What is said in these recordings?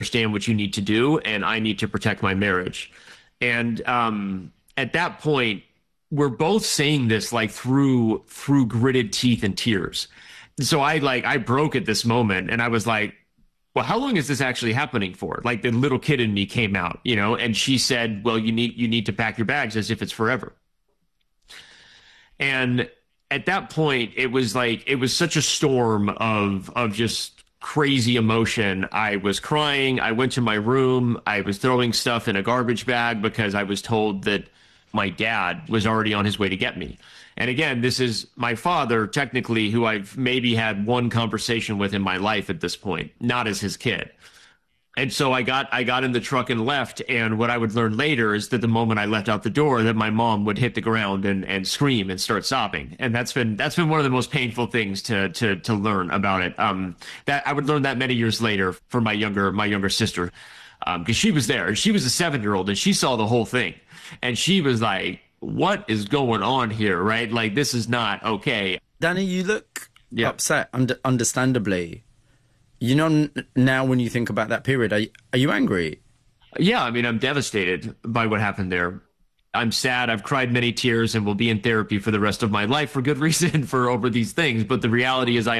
understand what you need to do, and I need to protect my marriage. And at that point, we're both saying this like through gritted teeth and tears. So I broke at this moment, and I was like, well, how long is this actually happening for? Like the little kid in me came out, and she said, well, you need to pack your bags as if it's forever. And at that point, it was such a storm of just crazy emotion. I was crying. I went to my room. I was throwing stuff in a garbage bag because I was told that my dad was already on his way to get me. And again, this is my father, technically, who I've maybe had one conversation with in my life at this point, not as his kid. And so I got in the truck and left. And what I would learn later is that the moment I left out the door, that my mom would hit the ground and scream and start sobbing. And that's been one of the most painful things to learn about it. That I would learn that many years later for my younger sister, because she was there and she was a 7-year-old and she saw the whole thing. And she was like, what is going on here, right? Like, this is not okay. Danny, you look upset, understandably. Now when you think about that period, are you angry? Yeah, I mean, I'm devastated by what happened there. I'm sad. I've cried many tears and will be in therapy for the rest of my life for good reason over these things. But the reality is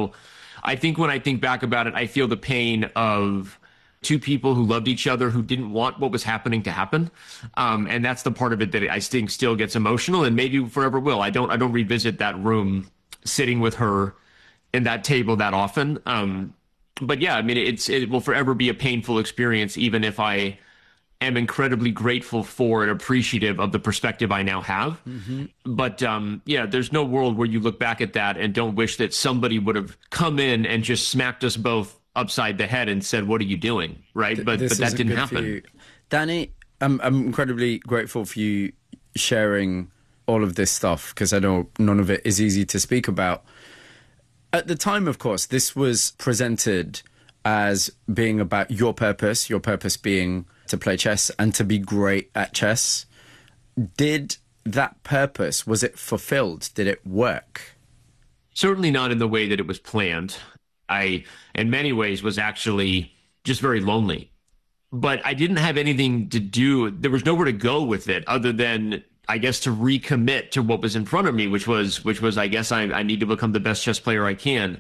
I think when I think back about it, I feel the pain of two people who loved each other, who didn't want what was happening to happen. And that's the part of it that I think still gets emotional and maybe forever will. I don't revisit that room sitting with her in that table that often. But yeah, I mean, it will forever be a painful experience, even if I am incredibly grateful for and appreciative of the perspective I now have. Mm-hmm. But yeah, there's no world where you look back at that and don't wish that somebody would have come in and just smacked us both upside the head and said, what are you doing? Right. But that didn't happen. Danny, I'm incredibly grateful for you sharing all of this stuff, because I know none of it is easy to speak about. At the time, of course, this was presented as being about your purpose being to play chess and to be great at chess. Did that purpose, was it fulfilled? Did it work? Certainly not in the way that it was planned. I, in many ways, was actually just very lonely. But I didn't have anything to do. There was nowhere to go with it other than, I guess, to recommit to what was in front of me, which was, I guess, I need to become the best chess player I can.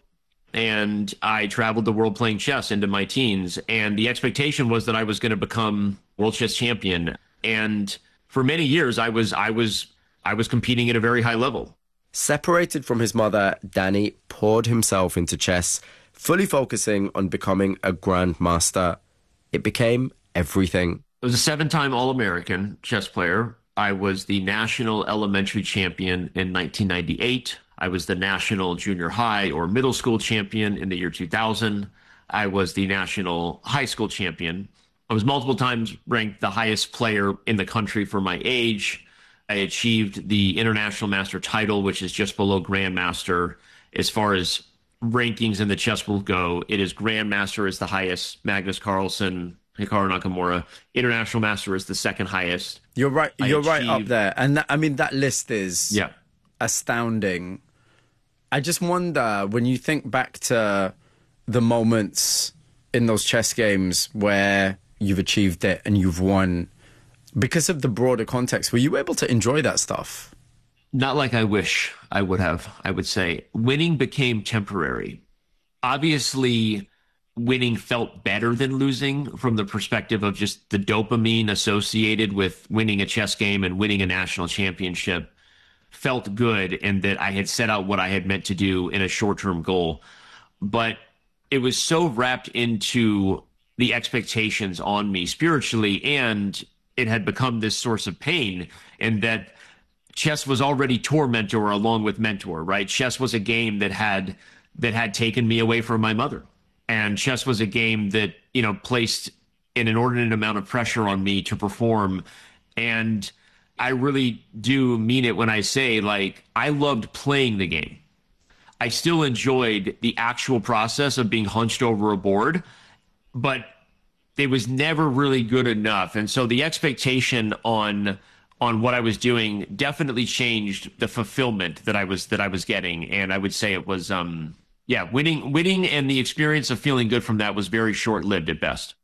And I traveled the world playing chess into my teens. And the expectation was that I was going to become world chess champion. And for many years, I was competing at a very high level. Separated from his mother, Danny poured himself into chess, fully focusing on becoming a grandmaster. It became everything. I was a 7-time All-American chess player. I was the national elementary champion in 1998. I was the national junior high or middle school champion in the year 2000. I was the national high school champion. I was multiple times ranked the highest player in the country for my age. I achieved the international master title, which is just below grandmaster. As far as rankings in the chess world go, it is grandmaster is the highest, Magnus Carlsen, Hikaru Nakamura. International master is the second highest. You're right. You're right up there. And that list is astounding. I just wonder, when you think back to the moments in those chess games where you've achieved it and you've won, because of the broader context, were you able to enjoy that stuff? Not like I wish I would have, I would say. Winning became temporary. Obviously, winning felt better than losing from the perspective of just the dopamine associated with winning a chess game and winning a national championship felt good in that I had set out what I had meant to do in a short-term goal. But it was so wrapped into the expectations on me spiritually, and it had become this source of pain, and that chess was already tormentor along with mentor, right? Chess was a game that had taken me away from my mother. And chess was a game that, placed an inordinate amount of pressure on me to perform. And I really do mean it when I say, I loved playing the game. I still enjoyed the actual process of being hunched over a board, but it was never really good enough. And so the expectation on what I was doing definitely changed the fulfillment that I was getting. And I would say it was, winning and the experience of feeling good from that was very short-lived at best.